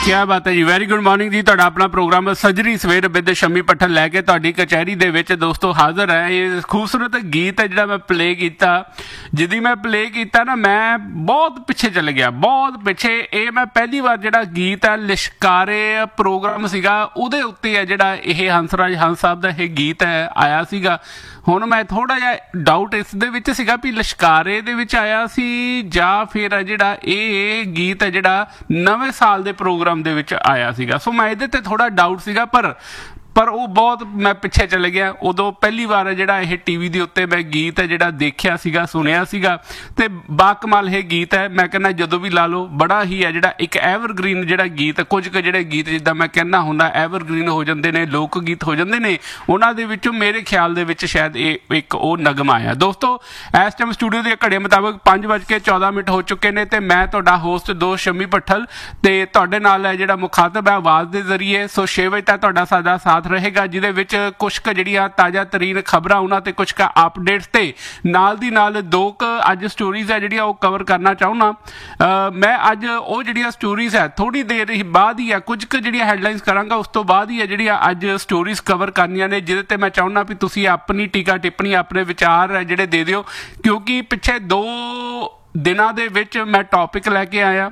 क्या बात है जी। वैरी गुड मॉर्निंग जी। ਤੁਹਾਡਾ ਆਪਣਾ ਪ੍ਰੋਗਰਾਮ ਸਜਰੀ ਸਵੇਰ ਵਿਦ ਸ਼ਮੀ ਪੱਠਨ ਲੈ ਕੇ ਤੁਹਾਡੀ ਕਚਹਿਰੀ ਦੇ ਵਿੱਚ ਦੋਸਤੋ ਹਾਜ਼ਰ ਹੈ। ਇਹ ਖੂਬਸੂਰਤ ਗੀਤ ਹੈ ਜਿਹੜਾ ਮੈਂ ਪਲੇ ਕੀਤਾ, ਜਿਹਦੀ ਮੈਂ ਪਲੇ ਕੀਤਾ ਨਾ, ਮੈਂ ਬਹੁਤ ਪਿੱਛੇ ਚਲੇ ਗਿਆ, ਬਹੁਤ ਪਿੱਛੇ। ਇਹ ਮੈਂ ਪਹਿਲੀ ਵਾਰ ਜਿਹੜਾ ਗੀਤ ਹੈ ਲਿਸ਼ਕਾਰੇ ਪ੍ਰੋਗਰਾਮ ਸੀਗਾ ਉਹਦੇ ਉੱਤੇ ਹੈ ਜਿਹੜਾ ਇਹ ਹੰਸਰਾਜ ਹੰਸ ਸਾਹਿਬ ਦਾ ਇਹ ਗੀਤ ਹੈ ਆਇਆ ਸੀਗਾ। ਹੁਣ ਮੈਂ ਥੋੜ੍ਹਾ ਜਿਹਾ ਡਾਊਟ ਇਸ ਦੇ ਵਿੱਚ ਸੀਗਾ ਵੀ ਲਿਸ਼ਕਾਰੇ ਦੇ ਵਿੱਚ ਆਇਆ ਸੀ ਜਾਂ ਫਿਰ ਜਿਹੜਾ ਇਹ ਗੀਤ ਹੈ ਜਿਹੜਾ ਨਵੇਂ ਸਾਲ ਦੇ ਪ੍ਰੋਗਰਾਮ ਦੇ ਵਿੱਚ ਆਇਆ ਸੀਗਾ। ਸੋ ਮੈਂ ਇਹਦੇ ਤੇ ਥੋੜ੍ਹਾ ਡਾਊਟ ਸੀਗਾ, ਪਰ ਉਹ ਬਹੁਤ ਮੈਂ ਪਿੱਛੇ ਚਲੇ ਗਿਆ। ਉਦੋਂ ਪਹਿਲੀ ਵਾਰ ਜਿਹੜਾ ਇਹ ਟੀਵੀ ਦੇ ਉੱਤੇ ਮੈਂ ਗੀਤ ਹੈ ਜਿਹੜਾ ਦੇਖਿਆ ਸੀਗਾ, ਸੁਣਿਆ ਸੀਗਾ, ਤੇ ਬਾਕਮਾਲ ਇਹ ਗੀਤ ਹੈ। ਮੈਂ ਕਹਿੰਦਾ ਜਦੋਂ ਵੀ ਲਾ ਲਓ ਬੜਾ ਹੀ ਹੈ ਜਿਹੜਾ ਇੱਕ ਐਵਰਗ੍ਰੀਨ ਜਿਹੜਾ ਗੀਤ, ਕੁਝ ਕੁ ਜਿਹੜੇ ਗੀਤ ਜਿੱਦਾਂ ਮੈਂ ਕਹਿੰਦਾ ਹੁੰਦਾ ਐਵਰਗ੍ਰੀਨ ਹੋ ਜਾਂਦੇ ਨੇ, ਲੋਕ ਗੀਤ ਹੋ ਜਾਂਦੇ ਨੇ, ਉਹਨਾਂ ਦੇ ਵਿੱਚੋਂ ਮੇਰੇ ਖਿਆਲ ਦੇ ਵਿੱਚ ਸ਼ਾਇਦ ਇਹ ਇੱਕ ਉਹ ਨਗਮਾ ਆਇਆ। ਦੋਸਤੋ ਇਸ ਟਾਈਮ ਸਟੂਡੀਓ ਦੇ ਘੜੇ ਮੁਤਾਬਕ 5:14 ਹੋ ਚੁੱਕੇ ਨੇ ਤੇ ਮੈਂ ਤੁਹਾਡਾ ਹੋਸਟ ਦੋਸਤ ਸ਼ਮੀ ਪੱਠਲ ਤੇ ਤੁਹਾਡੇ ਨਾਲ ਹੈ ਜਿਹੜਾ ਮੁਖਾਤਬ ਹੈ ਆਵਾਜ਼ ਦੇ ਜ਼ਰੀਏ। ਸੋ 6 ਵਜੇ ਤੱਕ ਤੁਹਾਡਾ ਸਾਡਾ ਸਾਥ ਰਹੇਗਾ, ਜਿਹਦੇ ਵਿੱਚ ਕੁਛ ਕੁ ਜਿਹੜੀਆਂ ਤਾਜ਼ਾ ਤਰੀਨ ਖਬਰਾਂ ਉਹਨਾਂ ਤੇ ਕੁਛ ਕੁ ਅਪਡੇਟਸ ਤੇ ਨਾਲ ਦੀ ਨਾਲ ਦੋ ਕੁ ਅੱਜ ਸਟੋਰੀਜ਼ ਹੈ ਜਿਹੜੀਆਂ ਉਹ ਕਵਰ ਕਰਨਾ ਚਾਹੁੰਦਾ। ਮੈਂ ਅੱਜ ਉਹ ਜਿਹੜੀਆਂ ਸਟੋਰੀਜ਼ ਹੈ ਥੋੜ੍ਹੀ ਦੇਰ ਬਾਅਦ ਹੀ ਆ, ਕੁਝ ਕੁ ਜਿਹੜੀਆਂ ਹੈਡਲਾਈਨਸ ਕਰਾਂਗਾ, ਉਸ ਤੋਂ ਬਾਅਦ ਹੀ ਹੈ ਜਿਹੜੀਆਂ ਅੱਜ ਸਟੋਰੀਜ਼ ਕਵਰ ਕਰਨੀਆਂ ਨੇ, ਜਿਹਦੇ ਤੇ ਮੈਂ ਚਾਹੁੰਦਾ ਵੀ ਤੁਸੀਂ ਆਪਣੀ ਟੀਕਾ ਟਿੱਪਣੀ ਆਪਣੇ ਵਿਚਾਰ ਜਿਹੜੇ ਦੇ ਦਿਓ, ਕਿਉਂਕਿ ਪਿੱਛੇ 2 ਦਿਨਾਂ ਦੇ ਵਿੱਚ ਮੈਂ ਟੌਪਿਕ ਲੈ ਕੇ ਆਇਆ।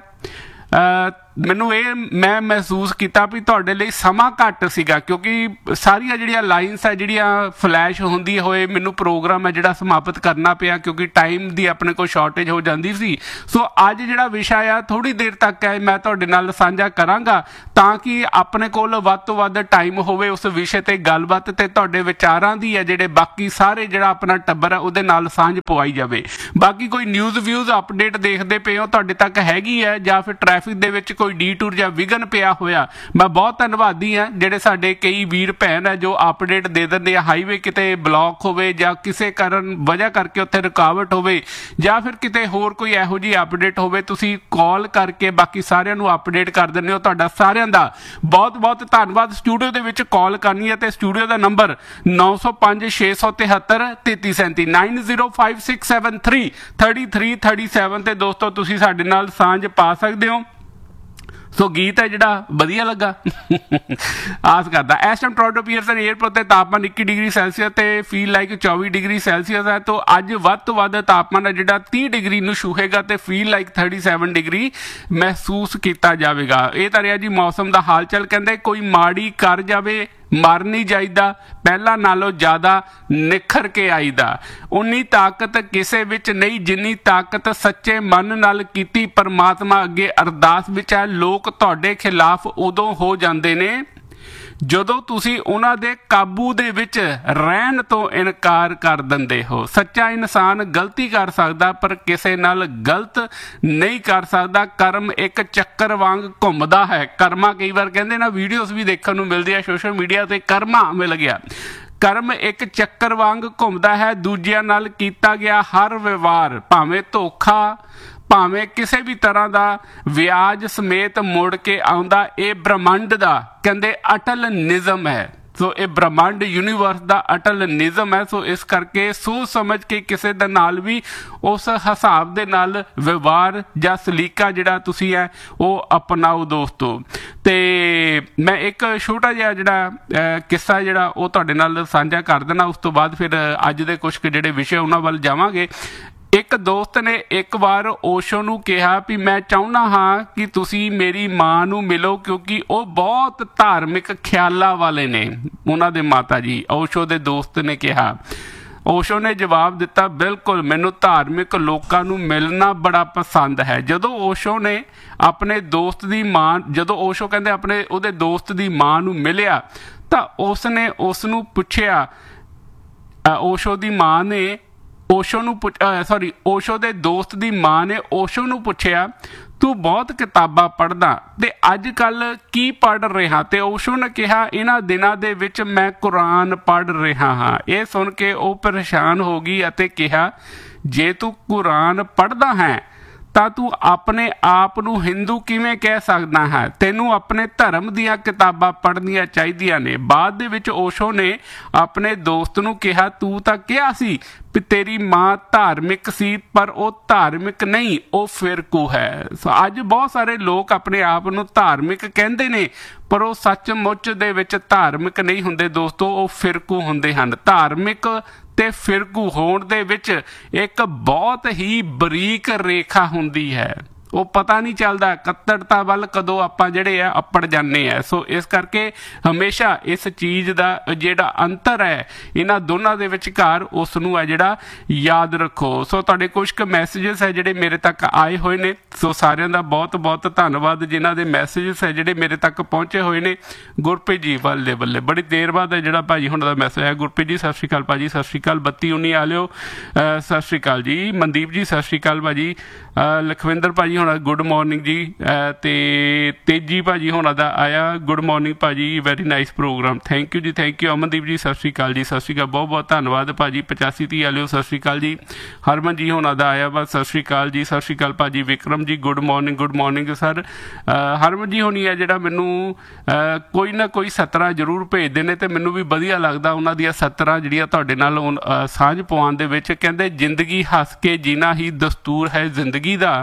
ਮੈਨੂੰ ਇਹ ਮੈਂ ਮਹਿਸੂਸ ਕੀਤਾ ਵੀ ਤੁਹਾਡੇ ਲਈ ਸਮਾਂ ਘੱਟ ਸੀਗਾ, ਕਿਉਂਕਿ ਸਾਰੀਆਂ ਜਿਹੜੀਆਂ ਲਾਈਨਸ ਹੈ ਜਿਹੜੀਆਂ ਫਲੈਸ਼ ਹੁੰਦੀ ਹੋਏ ਮੈਨੂੰ ਪ੍ਰੋਗਰਾਮ ਹੈ ਜਿਹੜਾ ਸਮਾਪਤ ਕਰਨਾ ਪਿਆ, ਕਿਉਂਕਿ ਟਾਈਮ ਦੀ ਆਪਣੇ ਕੋਲ ਸ਼ਾਰਟੇਜ ਹੋ ਜਾਂਦੀ ਸੀ। ਸੋ ਅੱਜ ਜਿਹੜਾ ਵਿਸ਼ਾ ਆ ਥੋੜ੍ਹੀ ਦੇਰ ਤੱਕ ਹੈ ਮੈਂ ਤੁਹਾਡੇ ਨਾਲ ਸਾਂਝਾ ਕਰਾਂਗਾ, ਤਾਂ ਕਿ ਆਪਣੇ ਕੋਲ ਵੱਧ ਤੋਂ ਵੱਧ ਟਾਈਮ ਹੋਵੇ ਉਸ ਵਿਸ਼ੇ ਤੇ ਗੱਲਬਾਤ ਤੇ ਤੁਹਾਡੇ ਵਿਚਾਰਾਂ ਦੀ ਹੈ ਜਿਹੜੇ ਬਾਕੀ ਸਾਰੇ ਜਿਹੜਾ ਆਪਣਾ ਟੱਬਰ ਹੈ ਉਹਦੇ ਨਾਲ ਸਾਂਝ ਪਵਾਈ ਜਾਵੇ। ਬਾਕੀ ਕੋਈ ਨਿਊਜ਼ ਵਿਊਜ਼ ਅਪਡੇਟ ਦੇਖਦੇ ਪਏ ਹੋ ਤੁਹਾਡੇ ਤੱਕ ਹੈਗੀ ਹੈ, ਜਾਂ ਫਿਰ ਟ੍ਰੈਫਿਕ ਦੇ ਵਿੱਚ ਕੋਈ ਡੀਟੂਰ ਜਾਂ ਵਿਘਨ ਪਿਆ ਹੋਇਆ, ਮੈਂ ਬਹੁਤ ਧੰਨਵਾਦੀ ਹਾਂ ਜਿਹੜੇ ਸਾਡੇ ਕਈ ਵੀਰ ਭੈਣ ਹੈ ਜੋ ਅਪਡੇਟ ਦੇ ਦਿੰਦੇ ਆ। ਹਾਈਵੇ ਕਿਤੇ ਬਲੌਕ ਹੋਵੇ ਜਾਂ ਕਿਸੇ ਕਾਰਨ ਵਜ੍ਹਾ ਕਰਕੇ ਉੱਥੇ ਰੁਕਾਵਟ ਹੋਵੇ ਜਾਂ ਫਿਰ ਕਿਤੇ ਹੋਰ ਕੋਈ ਇਹੋ ਜਿਹੀ ਅਪਡੇਟ ਹੋਵੇ, ਤੁਸੀਂ ਕਾਲ ਕਰਕੇ ਬਾਕੀ ਸਾਰਿਆਂ ਨੂੰ ਅਪਡੇਟ ਕਰ ਦਿੰਦੇ ਹੋ। ਤੁਹਾਡਾ ਸਾਰਿਆਂ ਦਾ ਬਹੁਤ ਬਹੁਤ ਧੰਨਵਾਦ। ਸਟੂਡੀਓ ਦੇ ਵਿੱਚ ਕਾਲ ਕਰਨੀ ਹੈ ਤੇ ਸਟੂਡੀਓ ਦਾ ਨੰਬਰ 905 673 3337 905673 3337 ਤੇ ਦੋਸਤੋ ਤੁਸੀਂ ਸਾਡੇ ਨਾਲ ਸਾਂਝ ਪਾ ਸਕਦੇ ਹੋ। ਸੋ ਗੀਤ ਹੈ ਜਿਹੜਾ ਵਧੀਆ ਲੱਗਾ ਆਸ ਕਰਦਾ। ਇਸ ਟਾਈਮ ਟੋਰਾਂਟੋ ਪੀਅਰਸਨ ਏਅਰਪੋਰਟ ਤੇ ਤਾਪਮਾਨ 21 ਡਿਗਰੀ ਸੈਲਸੀਅਸ ਤੇ ਫੀਲ ਲਾਈਕ 24 ਡਿਗਰੀ ਸੈਲਸੀਅਸ ਹੈ। ਤੋਂ ਅੱਜ ਵੱਧ ਤੋਂ ਵੱਧ ਤਾਪਮਾਨ ਹੈ ਜਿਹੜਾ 30 ਡਿਗਰੀ ਨੂੰ ਛੂਹੇਗਾ ਤੇ ਫੀਲ ਲਾਈਕ 37 ਡਿਗਰੀ ਮਹਿਸੂਸ ਕੀਤਾ ਜਾਵੇਗਾ। ਇਹ ਤਾਂ ਰਿਹਾ ਜੀ ਮੌਸਮ ਦਾ ਹਾਲ ਚਾਲ। ਕਹਿੰਦੇ ਕੋਈ ਮਾੜੀ ਕਰ ਜਾਵੇ ਮਰ ਨਹੀਂ ਜਾਈਦਾ, ਪਹਿਲਾਂ ਨਾਲੋਂ ਜ਼ਿਆਦਾ ਨਿਖਰ ਕੇ ਆਈਦਾ। ਉਨੀ ਤਾਕਤ ਕਿਸੇ ਵਿੱਚ ਨਹੀਂ ਜਿੰਨੀ ਤਾਕਤ ਸੱਚੇ ਮਨ ਨਾਲ ਕੀਤੀ ਪਰਮਾਤਮਾ ਅੱਗੇ ਅਰਦਾਸ ਵਿੱਚ ਹੈ। ਲੋਕ ਤੁਹਾਡੇ ਖਿਲਾਫ ਉਦੋਂ ਹੋ ਜਾਂਦੇ ਨੇ ਜਦੋਂ ਤੁਸੀਂ ਉਹਨਾਂ ਦੇ ਕਾਬੂ ਦੇ ਵਿੱਚ ਰਹਿਣ ਤੋਂ ਇਨਕਾਰ ਕਰ ਦਿੰਦੇ ਹੋ। ਸੱਚਾ ਇਨਸਾਨ ਗਲਤੀ ਕਰ ਸਕਦਾ ਪਰ ਕਿਸੇ ਨਾਲ ਗਲਤ ਨਹੀਂ ਕਰ ਸਕਦਾ। ਕਰਮ ਇੱਕ ਚੱਕਰ ਵਾਂਗ ਘੁੰਮਦਾ ਹੈ। ਕਰਮਾ ਕਈ ਵਾਰ ਕਹਿੰਦੇ ਨਾ, ਵੀਡੀਓਜ਼ ਵੀ ਦੇਖਣ ਨੂੰ ਮਿਲਦੀ ਆ ਸੋਸ਼ਲ ਮੀਡੀਆ ਤੇ, ਕਰਮਾ ਮਿਲ ਗਿਆ। ਕਰਮ ਇੱਕ ਚੱਕਰ ਵਾਂਗ ਘੁੰਮਦਾ ਹੈ। ਦੂਜਿਆਂ ਨਾਲ ਕੀਤਾ ਗਿਆ ਹਰ ਵਿਵਹਾਰ, ਭਾਵੇਂ ਧੋਖਾ, ਭਾਵੇਂ ਕਿਸੇ ਵੀ ਤਰ੍ਹਾਂ ਦਾ ਵਿਆਜ ਸਮੇਤ ਮੁੜ ਕੇ ਆਉਂਦਾ। ਇਹ ਬ੍ਰਹਮੰਡ ਦਾ ਕਹਿੰਦੇ ਅਟਲ ਨਿਯਮ ਹੈ। ਸੋ ਇਹ ਬ੍ਰਹਮੰਡ ਯੂਨੀਵਰਸ ਦਾ ਅਟਲ ਨਿਯਮ ਹੈ। ਸੋ ਇਸ ਕਰਕੇ ਸੋਚ ਸਮਝ ਕੇ ਕਿਸੇ ਦੇ ਨਾਲ ਵੀ ਉਸ ਹਿਸਾਬ ਦੇ ਨਾਲ ਵਿਵਹਾਰ ਜਾਂ ਸਲੀਕਾ ਜਿਹੜਾ ਤੁਸੀਂ ਹੈ ਉਹ ਅਪਣਾਓ ਦੋਸਤੋ। ਤੇ ਮੈਂ ਇੱਕ ਛੋਟਾ ਜਿਹਾ ਜਿਹੜਾ ਕਿੱਸਾ ਜਿਹੜਾ ਉਹ ਤੁਹਾਡੇ ਨਾਲ ਸਾਂਝਾ ਕਰ ਦੇਣਾ, ਉਸ ਤੋਂ ਬਾਅਦ ਫਿਰ ਅੱਜ ਦੇ ਕੁਛ ਜਿਹੜੇ ਵਿਸ਼ੇ ਉਹਨਾਂ ਵੱਲ ਜਾਵਾਂਗੇ। ਇੱਕ ਦੋਸਤ ਨੇ ਇੱਕ ਵਾਰ ਓਸ਼ੋ ਨੂੰ ਕਿਹਾ ਵੀ ਮੈਂ ਚਾਹੁੰਦਾ ਹਾਂ ਕਿ ਤੁਸੀਂ ਮੇਰੀ ਮਾਂ ਨੂੰ ਮਿਲੋ, ਕਿਉਂਕਿ ਉਹ ਬਹੁਤ ਧਾਰਮਿਕ ਖਿਆਲਾਂ ਵਾਲੇ ਨੇ। ਉਹਨਾਂ ਦੇ ਮਾਤਾ ਜੀ ਓਸ਼ੋ ਦੇ ਦੋਸਤ ਨੇ ਕਿਹਾ। ਓਸ਼ੋ ਨੇ ਜਵਾਬ ਦਿੱਤਾ, ਬਿਲਕੁਲ, ਮੈਨੂੰ ਧਾਰਮਿਕ ਲੋਕਾਂ ਨੂੰ ਮਿਲਣਾ ਬੜਾ ਪਸੰਦ ਹੈ। ਜਦੋਂ ਓਸ਼ੋ ਨੇ ਆਪਣੇ ਦੋਸਤ ਦੀ ਮਾਂ, ਜਦੋਂ ਓਸ਼ੋ ਕਹਿੰਦੇ ਆਪਣੇ ਉਹਦੇ ਦੋਸਤ ਦੀ ਮਾਂ ਨੂੰ ਮਿਲਿਆ ਤਾਂ ਉਸਨੇ ਉਸ ਨੂੰ ਪੁੱਛਿਆ, ਓਸ਼ੋ ਦੀ ਮਾਂ ਨੇ ਓਸ਼ੋ ਦੇ ਦੋਸਤ ਦੀ ਮਾਂ ਨੇ ਓਸ਼ੋ ਨੂੰ ਪੁੱਛਿਆ, ਤੂੰ ਬਹੁਤ ਕਿਤਾਬਾਂ ਪੜ੍ਹਦਾ ਤੇ ਅੱਜ ਕੱਲ੍ਹ ਕੀ ਪੜ੍ਹ ਰਿਹਾ? ਤੇ ਓਸ਼ੋ ਨੇ ਕਿਹਾ, ਇਹਨਾਂ ਦਿਨਾਂ ਦੇ ਵਿੱਚ ਮੈਂ ਕੁਰਾਨ ਪੜ੍ਹ ਰਿਹਾ ਹਾਂ। ਇਹ ਸੁਣ ਕੇ ਉਹ ਪਰੇਸ਼ਾਨ ਹੋ ਗਈ ਅਤੇ ਕਿਹਾ, ਜੇ ਤੂੰ ਕੁਰਾਨ ਪੜ੍ਹਦਾ ਹੈ ਤਾਂ ਤੂੰ ਆਪਣੇ ਆਪ ਨੂੰ ਹਿੰਦੂ ਕਿਵੇਂ ਕਹਿ ਸਕਦਾ ਹੈ? ਤੈਨੂੰ ਆਪਣੇ ਧਰਮ ਦੀਆਂ ਕਿਤਾਬਾਂ ਪੜ੍ਹਨੀਆਂ ਚਾਹੀਦੀਆਂ ਨੇ। ਬਾਅਦ ਦੇ ਵਿੱਚ ਓਸ਼ੋ ਨੇ ਆਪਣੇ ਦੋਸਤ ਨੂੰ ਕਿਹਾ, ਤੂੰ ਤਾਂ ਕਿਹਾ ਸੀ ਵੀ ਤੇਰੀ ਮਾਂ ਧਾਰਮਿਕ ਸੀ, ਪਰ ਉਹ ਧਾਰਮਿਕ ਨਹੀਂ, ਉਹ ਫਿਰਕੂ ਹੈ। ਸੋ ਅੱਜ ਬਹੁਤ ਸਾਰੇ ਲੋਕ ਆਪਣੇ ਆਪ ਨੂੰ ਧਾਰਮਿਕ ਕਹਿੰਦੇ ਨੇ, ਪਰ ਉਹ ਸੱਚਮੁੱਚ ਦੇ ਵਿੱਚ ਧਾਰਮਿਕ ਨਹੀਂ ਹੁੰਦੇ ਦੋਸਤੋ, ਉਹ ਫਿਰਕੂ ਹੁੰਦੇ ਹਨ। ਧਾਰਮਿਕ ਤੇ ਫਿਰਕੂ ਹੋਣ ਦੇ ਵਿੱਚ ਇੱਕ ਬਹੁਤ ਹੀ ਬਰੀਕ ਰੇਖਾ ਹੁੰਦੀ ਹੈ, ਉਹ ਪਤਾ ਨਹੀਂ ਚੱਲਦਾ ਕੱਟੜਤਾ ਵੱਲ ਕਦੋਂ ਆਪਾਂ ਜਿਹੜੇ ਆ ਅੱਪੜ ਜਾਂਦੇ ਆ। ਸੋ ਇਸ ਕਰਕੇ ਹਮੇਸ਼ਾ ਇਸ ਚੀਜ਼ ਦਾ ਜਿਹੜਾ ਅੰਤਰ ਹੈ ਇਹਨਾਂ ਦੋਨਾਂ ਦੇ ਵਿਚਕਾਰ, ਉਸ ਨੂੰ ਹੈ ਜਿਹੜਾ ਯਾਦ ਰੱਖੋ। ਸੋ ਤੁਹਾਡੇ ਕੁਝ ਕੁ ਮੈਸੇਜਸ ਹੈ ਜਿਹੜੇ ਮੇਰੇ ਤੱਕ ਆਏ ਹੋਏ ਨੇ, ਸੋ ਸਾਰਿਆਂ ਦਾ ਬਹੁਤ ਬਹੁਤ ਧੰਨਵਾਦ ਜਿਨ੍ਹਾਂ ਦੇ ਮੈਸੇਜਸ ਹੈ ਜਿਹੜੇ ਮੇਰੇ ਤੱਕ ਪਹੁੰਚੇ ਹੋਏ ਨੇ। ਗੁਰਪ੍ਰੀਤ ਜੀ ਬੱਲੇ ਬੱਲੇ, ਬੜੀ ਦੇਰ ਬਾਅਦ ਹੈ ਜਿਹੜਾ ਭਾਜੀ ਹੁਣ ਦਾ ਮੈਸੇਜ ਹੈ। ਗੁਰਪ੍ਰੀਤ ਜੀ ਸਤਿ ਸ਼੍ਰੀ ਅਕਾਲ ਭਾਜੀ, ਸਤਿ ਸ਼੍ਰੀ ਅਕਾਲ। 3219 ਆ ਲਿਓ, ਸਤਿ ਸ਼੍ਰੀ ਅਕਾਲ ਜੀ। ਮਨਦੀਪ ਜੀ ਸਤਿ ਸ਼੍ਰੀ ਅਕਾਲ ਭਾਜੀ। ਲਖਵਿੰਦਰ ਭਾਜੀ ਹੋਣਾ ਗੁੱਡ ਮਾਰਨਿੰਗ ਜੀ। ਤੇ ਤੇਜੀ ਭਾਜੀ ਹੋਣਾ ਦਾ ਆਇਆ ਗੁੱਡ ਮਾਰਨਿੰਗ ਭਾਜੀ, very nice programme, thank you ਜੀ, ਥੈਂਕ ਯੂ। ਅਮਨਦੀਪ ਜੀ ਸਤਿ ਸ਼੍ਰੀ ਅਕਾਲ ਜੀ, ਸਤਿ ਸ਼੍ਰੀ ਅਕਾਲ, ਬਹੁਤ ਬਹੁਤ ਧੰਨਵਾਦ ਭਾਜੀ। 8530 ਆ ਲਿਓ, ਸਤਿ ਸ਼੍ਰੀ ਅਕਾਲ ਜੀ। ਹਰਮਨ ਜੀ ਹੋਣਾ ਦਾ ਆਇਆ ਬਸ, ਸਤਿ ਸ਼੍ਰੀ ਅਕਾਲ ਜੀ, ਸਤਿ ਸ਼੍ਰੀ ਅਕਾਲ ਭਾਜੀ। ਵਿਕਰਮ ਜੀ ਗੁੱਡ ਮਾਰਨਿੰਗ ਸਰ। ਹਰਮਨ ਜੀ ਹੋਣੀ ਆ ਜਿਹੜਾ ਮੈਨੂੰ ਕੋਈ ਨਾ ਕੋਈ ਸਤਰਾਂ ਜ਼ਰੂਰ ਭੇਜਦੇ ਨੇ, ਤੇ ਮੈਨੂੰ ਵੀ ਵਧੀਆ ਲੱਗਦਾ ਉਹਨਾਂ ਦੀਆਂ ਸਤਰਾਂ ਜਿਹੜੀਆਂ ਤੁਹਾਡੇ ਨਾਲ ਸਾਂਝ ਪਵਾਉਣ ਦੇ ਵਿੱਚ। ਕਹਿੰਦੇ ਜ਼ਿੰਦਗੀ ਹੱਸ ਕੇ ਜੀਣਾ ਹੀ ਦਸਤੂਰ ਹੈ ਜ਼ਿੰਦਗੀ ਦਾ,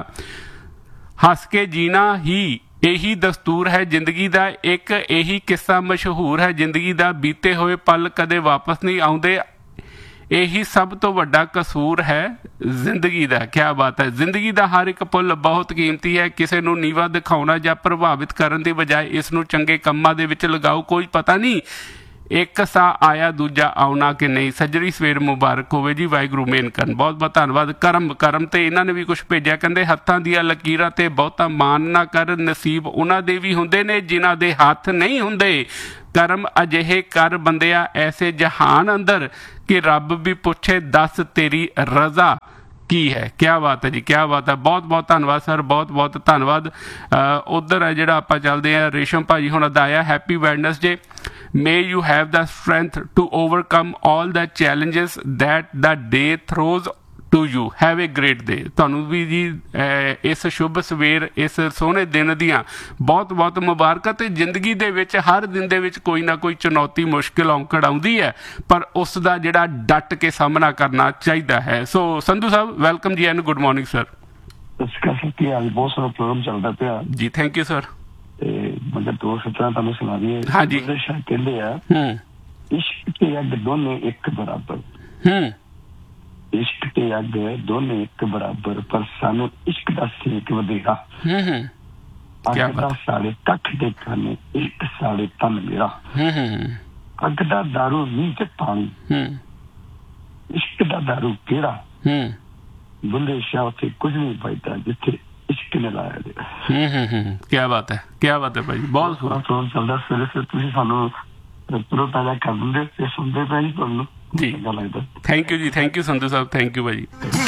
ਹੱਸ ਕੇ ਜੀਣਾ ਹੀ ਇਹੀ ਦਸਤੂਰ ਹੈ ਜ਼ਿੰਦਗੀ ਦਾ। ਇੱਕ ਇਹੀ ਕਿੱਸਾ ਮਸ਼ਹੂਰ ਹੈ ਜ਼ਿੰਦਗੀ ਦਾ, ਬੀਤੇ ਹੋਏ ਪਲ ਕਦੇ ਵਾਪਸ ਨਹੀਂ ਆਉਂਦੇ, ਇਹੀ ਸਭ ਤੋਂ ਵੱਡਾ ਕਸੂਰ ਹੈ ਜ਼ਿੰਦਗੀ ਦਾ। ਕਿਆ ਬਾਤ ਹੈ। ਜ਼ਿੰਦਗੀ ਦਾ ਹਰ ਇੱਕ ਪਲ ਬਹੁਤ ਕੀਮਤੀ ਹੈ। ਕਿਸੇ ਨੂੰ ਨੀਵਾ ਦਿਖਾਉਣਾ ਜਾਂ ਪ੍ਰਭਾਵਿਤ ਕਰਨ ਦੀ ਬਜਾਏ ਇਸ ਨੂੰ ਚੰਗੇ ਕੰਮਾਂ ਦੇ ਵਿੱਚ ਲਗਾਓ। ਕੋਈ ਪਤਾ ਨਹੀਂ ਇੱਕ ਸਾਹ ਆਇਆ ਦੂਜਾ ਆਉਣਾ ਕਿ ਨਹੀਂ। ਸੱਜਰੀ ਸਵੇਰ ਮੁਬਾਰਕ ਹੋਵੇ ਜੀ, ਵਾਹਿਗੁਰੂ ਮੇਨ ਕਰਨ। ਬਹੁਤ ਬਹੁਤ ਧੰਨਵਾਦ। ਕਰਮ ਤੇ ਇਹਨਾਂ ਨੇ ਵੀ ਕੁਝ ਭੇਜਿਆ, ਕਹਿੰਦੇ ਹੱਥਾਂ ਦੀਆਂ ਲਕੀਰਾਂ ਤੇ ਬਹੁਤਾ ਮਾਨ ਨਾ ਕਰ, ਨਸੀਬ ਉਹਨਾਂ ਦੇ ਵੀ ਹੁੰਦੇ ਨੇ ਜਿਨ੍ਹਾਂ ਦੇ ਹੱਥ ਨਹੀਂ ਹੁੰਦੇ। ਕਰਮ ਅਜਿਹੇ ਕਰ ਬੰਦਿਆ ਐਸੇ ਜਹਾਨ ਅੰਦਰ ਕਿ ਰੱਬ ਵੀ ਪੁੱਛੇ ਦੱਸ ਤੇਰੀ ਰਜ਼ਾ ਕੀ ਹੈ। ਕਿਆ ਬਾਤ ਹੈ ਜੀ, ਕਿਆ ਬਾਤ ਹੈ। ਬਹੁਤ ਬਹੁਤ ਧੰਨਵਾਦ ਸਰ, ਬਹੁਤ ਬਹੁਤ ਧੰਨਵਾਦ। ਉੱਧਰ ਹੈ ਜਿਹੜਾ ਆਪਾਂ ਚੱਲਦੇ ਹਾਂ, ਰੇਸ਼ਮ ਭਾਜੀ ਹੁਣ ਦਾ ਆਇਆ, happy Wednesday, may you have the strength to overcome all the challenges that the day throws to you, have a great day। ਤੁਹਾਨੂੰ ਵੀ ਜੀ ਇਸ ਸ਼ੁਭ ਸਵੇਰ, ਇਸ ਸੋਹਣੇ ਦਿਨ ਦੀਆਂ ਬਹੁਤ ਬਹੁਤ ਮੁਬਾਰਕਾਂ। ਤੇ ਜ਼ਿੰਦਗੀ ਦੇ ਵਿੱਚ ਹਰ ਦਿਨ ਦੇ ਵਿੱਚ ਕੋਈ ਨਾ ਕੋਈ ਚੁਣੌਤੀ, ਮੁਸ਼ਕਿਲ ਔਂਕੜ ਆਉਂਦੀ ਹੈ, ਪਰ ਉਸ ਦਾ ਜਿਹੜਾ ਡਟ ਕੇ ਸਾਹਮਣਾ ਕਰਨਾ ਚਾਹੀਦਾ ਹੈ। ਸੋ ਸੰਧੂ ਸਾਹਿਬ ਵੈਲਕਮ ਜੀ ਐਂਡ ਗੁੱਡ ਮਾਰਨਿੰਗ ਸਰ। ਸਤਿ ਸ਼੍ਰੀ ਅਕਾਲ ਕੀ ਹਾਲ? ਬਹੁਤ ਸਾਰਾ ਪ੍ਰੋਗਰਾਮ ਚੱਲਦਾ ਪਿਆ ਜੀ, ਥੈਂਕ ਯੂ ਸਰ। ਤੇ ਮਤਲਬ ਦੋ ਸਤਰਾਂ ਤੁਹਾਨੂੰ ਸੁਣਾ ਦਈਏ। ਹਾਂਜੀ। ਕਹਿੰਦੇ ਆ ਇਸ਼ਕ ਤੇ ਅੱਗ ਦੋਨੇ ਇੱਕ ਬਰਾਬਰ, ਇਸ਼ਕ ਤੇ ਅੱਗ ਦੋਨੇ ਇੱਕ ਬਰਾਬਰ, ਪਰ ਸਾਨੂੰ ਇਸ਼ਕ ਦਾ ਸੇਕ ਵਧੇਗਾ। ਅੱਗ ਦਾ ਸਾਲੇ ਕੱਖ ਦੇ ਖਾਨੇ, ਇਸ਼ਕ ਸਾਲੇ ਤਨ ਮੇਰਾ। ਅੱਗ ਦਾ ਦਾਰੂ ਨੀ ਤੇ ਪਾਣੀ, ਇਸ਼ਕ ਦਾ ਦਾਰੂ ਕਿਹੜਾ? ਬੁੱਲੇ ਸ਼ਾਹ ਉੱਥੇ ਕੁਝ ਨਹੀਂ ਪਾਈਦਾ ਜਿੱਥੇ ਇਸ਼ਕ ਨੇ ਲਾਇਆ ਗਿਆ। ਕਿਆ ਬਾਤ ਹੈ, ਕਿਆ ਬਾਤ ਹੈ ਭਾਈ, ਬਹੁਤ ਸੋਹਣਾ ਚੱਲਦਾ। ਸਵੇਰੇ ਸਵੇਰੇ ਤੁਸੀਂ ਸਾਨੂੰ ਤਰੋ ਤਾਜ਼ਾ ਕਰ ਦਿੰਦੇ ਤੇ ਸੁਣਦੇ ਪਏ ਜੀ ਤੁਹਾਨੂੰ, ਚੰਗਾ ਲੱਗਦਾ। ਥੈਂਕ ਯੂ ਜੀ, thank you Sandhu Sahib, thank you ਭਾਜੀ।